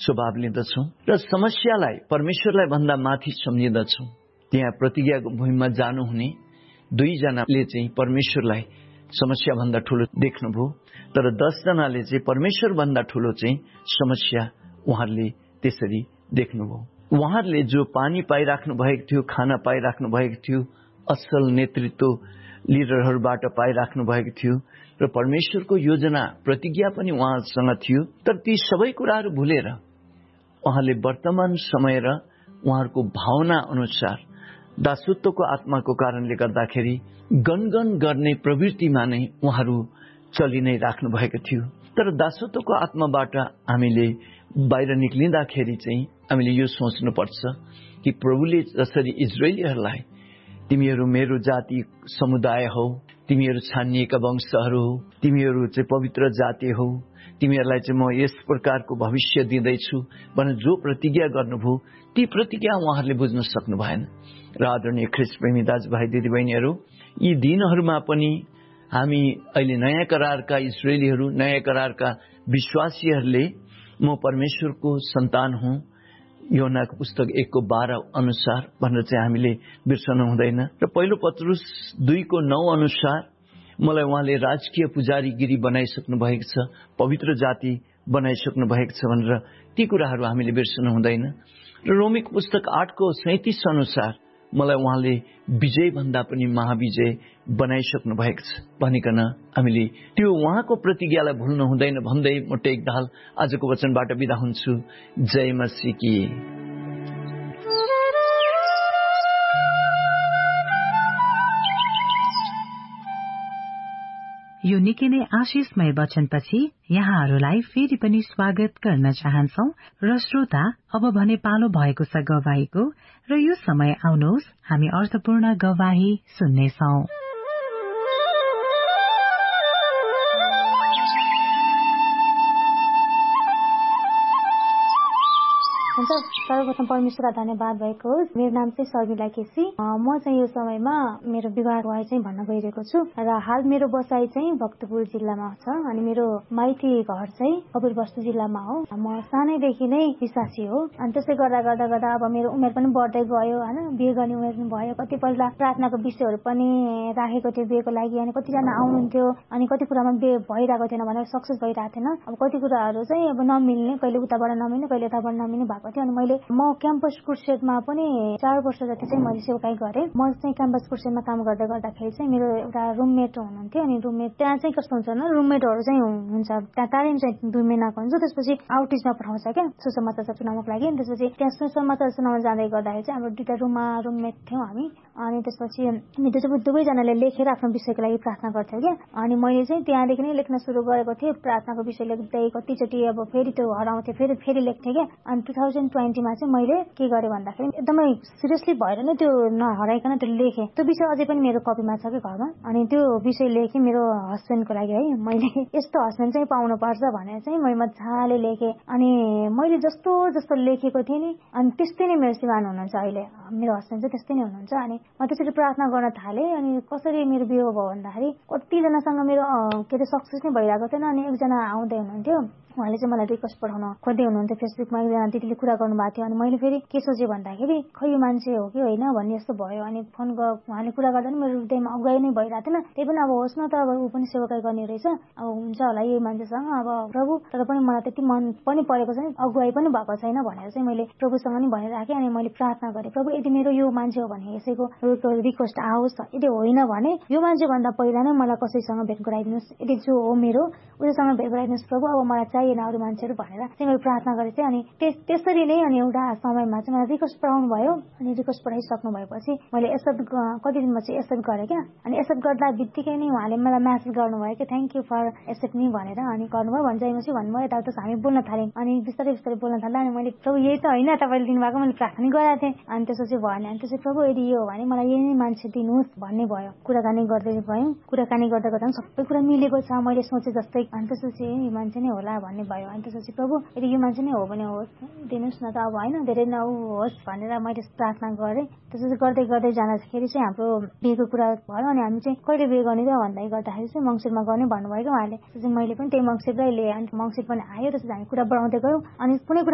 स्वभाव लिँदछौँ र समस्यालाई परमेश्वरलाई भन्दा माथि सम्झिँदछौँ। त्यहाँ प्रतिज्ञाको भूमिमा जानुहुने दुईजनाले चाहिँ परमेश्वरलाई समस्याभन्दा ठूलो देख्नुभयो, तर 10 जनाले चाहिँ परमेश्वरभन्दा ठूलो चाहिँ समस्या उहाँहरूले त्यसरी देख्नुभयो। उहाँहरूले जो पानी पाइराख्नु भएको थियो, खाना पाइराख्नु भएको थियो, असल नेतृत्व लिडरहरूबाट पाइराख्नु भएको थियो र परमेश्वरको योजना प्रतिज्ञा पनि उहाँसँग थियो, तर ती सबै कुराहरू भुलेर उहाँले वर्तमान समय र उहाँहरूको भावना अनुसार दासत्वको आत्माको कारणले गर्दाखेरि गनगन गर्ने प्रवृत्तिमा नै उहाँहरू चलि नै राख्नु भएको थियो। तर दासत्वको आत्माबाट हामीले बाहिर निक्लिँदाखेरि चाहिँ हामीले यो सोच्नुपर्छ कि प्रभुले जसरी इजरायलीहरूलाई तिमीहरू मेरो जाति समुदाय हौ, तिमीहरू छानिएका वंशहरू हौ, तिमीहरू चाहिँ पवित्र जाति हौ, तिमीहरूलाई चाहिँ म यस प्रकारको भविष्य दिँदैछु भनेर जो प्रतिज्ञा गर्नुभयो, ती प्रतिज्ञा उहाँहरूले बुझ्न सक्नु भएन। र आदरणीय ख्रीष्ट प्रेमी दाजुभाइ दिदीबहिनीहरू, यी दिनहरूमा पनि हामी अहिले नयाँ करारका इजरायलीहरू, नयाँ करारका विश्वासीहरूले म परमेश्वरको सन्तान हुँ, योनाको पुस्तक 1:12 अनुसार भनेर चाहिँ हामीले बिर्सनु हुँदैन। र पहिलो पत्रुस 2:9 अनुसार मलाई उहाँले राजकीय पुजारीगिरी बनाइसक्नु भएको छ, पवित्र जाति बनाइसक्नु भएको छ भनेर ती कुराहरू हामीले बिर्सनु हुँदैन। र रोमीको पुस्तक 8:37 अनुसार मलाई उहाँले विजय भन्दा पनि महाविजय बनाइसक्नु भएको छ भनिकन हामीले त्यो उहाँको प्रतिज्ञालाई भुल्नु हुँदैन भन्दै म टेकदाल आजको वचनबाट बिदा हुन्छु। जय मसीह की। यो निकै नै आशिषमय वचनपछि यहाँहरूलाई फेरि पनि स्वागत गर्न चाहन्छौ। र श्रोता, अब भने पालो भएको छ गवाहीको, र यो समय आउनुहोस् हामी अर्थपूर्ण गवाही सुन्नेछौ। सर्वप्रथम परमेश्वरलाई धन्यवाद भएको होस्। मेरो नाम चाहिँ शर्मिला केसी। म चाहिँ यो समयमा मेरो विवाह गवाही चाहिँ भन्न गइरहेको छु र हाल मेरो बसाइ चाहिँ भक्तपुर जिल्लामा छ अनि मेरो माइती घर चाहिँ कपिलवस्तु जिल्लामा हो। म सानैदेखि नै विश्वासी हो अनि त्यसै गर्दा अब मेरो उमेर पनि बढ्दै गयो हैन, बिहे गर्ने उमेर पनि भयो। कतिपल्ट प्रार्थनाको विषयहरू पनि राखेको थियो बिहेको लागि, अनि कतिजना आउनुहुन्थ्यो अनि कति कुरामा बिहे भइरहेको थिएन भनेर सक्सेस भइरहेको थिएन। अब कति कुराहरू चाहिँ अब नमिल्ने, कहिले उताबाट नमिल्ने, कहिले यताबाट नमिल्ने भएको थियो। अनि मैले म क्याम्पस क्रुसेडमा पनि 4 वर्ष जति चाहिँ मैले सेवाकाई गरेँ। म चाहिँ क्याम्पस क्रुसेडमा काम गर्दाखेरि चाहिँ मेरो एउटा रुममेट हुनुहुन्थ्यो। अनि रुममेट त्यहाँ चाहिँ कस्तो हुन्छ भने रुममेटहरू चाहिँ हुन्छ त्यहाँ तालिम चाहिँ 2 महिनाको हुन्छ, त्यसपछि आउटिजमा पठाउँछ क्या सुसमाचार सुनाउनको लागि। अनि त्यसपछि त्यहाँ सुसमाचार सुनाउन जाँदै गर्दाखेरि चाहिँ हाम्रो 2टा रुममा रुममेट थियौँ हामी। अनि त्यसपछि हामी दुवैजनाले लेखेर आफ्नो विषयको लागि प्रार्थना गर्थ्यौँ क्या। अनि मैले चाहिँ त्यहाँदेखि नै लेख्न सुरु गरेको थिएँ। प्रार्थनाको विषय लेख्दै कतिचोटि अब फेरि त्यो हराउँथेँ, फेरि लेख्थेँ क्या। अनि 2020मा चाहिँ मैले के गरेँ भन्दाखेरि एकदमै सिरियसली भएर नै त्यो नहराइकन त्यो लेखेँ। त्यो विषय अझै पनि मेरो कपीमा छ कि घरमा। अनि त्यो विषय लेखेँ मेरो हस्बेन्डको लागि है। मैले यस्तो हस्बेन्ड चाहिँ पाउनुपर्छ भनेर चाहिँ मैले मजाले लेखेँ। अनि मैले जस्तो लेखेको थिएँ नि, अनि त्यस्तै नै मेरो श्रीमान हुनुहुन्छ अहिले। मेरो हस्बेन्ड चाहिँ त्यस्तै नै हुनुहुन्छ। अनि म त्यसरी प्रार्थना गर्न थालेँ। अनि कसरी मेरो बिहे भयो भन्दाखेरि कतिजनासँग मेरो के अरे सक्सेस नै भइरहेको थिएन। अनि एकजना आउँदै हुनुहुन्थ्यो, उहाँले चाहिँ मलाई रिक्वेस्ट पठाउन खोज्दै हुनुहुन्थ्यो। फेसबुकमा एकजना दिदीले कुरा गर्नुभएको थियो। अनि मैले फेरि के सोचेँ भन्दाखेरि खै यो मान्छे हो कि होइन भन्ने जस्तो भयो। अनि फोन उहाँले कुरा गर्दा पनि मेरो हृदयमा अगुवाई नै भइरहेको थिएन। त्यही पनि अब होस् न त, अब ऊ पनि सेवाकाई गर्ने रहेछ, अब हुन्छ होला यही मान्छेसँग अब प्रभु, तर पनि मलाई त्यति मन पनि परेको छैन, अगुवाई पनि भएको छैन भनेर चाहिँ मैले प्रभुसँग नि भनिराखेँ। अनि मैले प्रार्थना गरेँ, प्रभु यदि मेरो यो मान्छे हो भने यसैको रिक्वेस्ट आओस्, यदि होइन भने यो मान्छे भन्दा पहिला नै मलाई कसैसँग भेट गराइदिनुहोस्, यदि जो हो मेरो उसँग भेट गराइदिनुहोस् प्रभु, अब मलाई चाहिएन अरू मान्छेहरू भनेर चाहिँ मैले प्रार्थना गरेँ थिएँ। अनि त्यसरी नै अनि एउटा समयमा चाहिँ मलाई रिक्वेस्ट पठाउनु भयो। अनि रिक्वेस्ट पठाइसक्नु भएपछि मैले एक्सेप्ट कति दिनपछि एक्सेप्ट गरेँ क्या। अनि एक्सेप्ट गर्दा बित्तिकै नै उहाँले मलाई म्यासेज गर्नुभयो कि thank you for accept me भनेर। अनि गर्नुभयो भन्छ भन्नुभयो। यताउता हामी बोल्न थाल्यौँ। अनि बिस्तारै बोल्न थाल्दा अनि मैले प्रभु यही त होइन तपाईँले दिनुभएको, मैले प्रार्थना गरेको थिएँ। अनि त्यसपछि भएन। अनि त्यसपछि प्रभु यदि यो हो भने मलाई यही नै मान्छे दिनुहोस् भन्ने भयो। कुराकानी गर्दै गयौँ। कुराकानी गर्दा सबै कुरा मिलेको छ मैले सोचे जस्तै। अनि त्यसपछि यो मान्छे नै होला भन्ने भयो। अनि त्यसपछि प्रभु यदि यो मान्छे नै हो भने होस् दिनुहोस् न त, अब होइन धेरै न होस् भनेर मैले प्रार्थना गरेँ। त्यसपछि गर्दै जाँदाखेरि चाहिँ हाम्रो बिहेको कुरा भयो। अनि हामी चाहिँ कहिले बिहे गर्ने त भन्दै गर्दाखेरि चाहिँ मङ्सिरमा गर्ने भन्नुभयो क्या उहाँले। त्यसपछि मैले पनि त्यही मङ्सिरलाई लिएँ। अनि मङ्सिर पनि आयो। त्यसपछि हामी कुरा बढाउँदै गयौँ। अनि कुनै